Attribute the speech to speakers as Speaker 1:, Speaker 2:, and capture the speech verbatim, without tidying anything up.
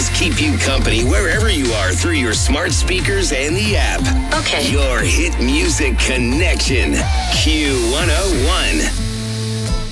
Speaker 1: us keep you company wherever you are through your smart speakers and the app.
Speaker 2: Okay.
Speaker 1: Your hit music connection. Q one oh one.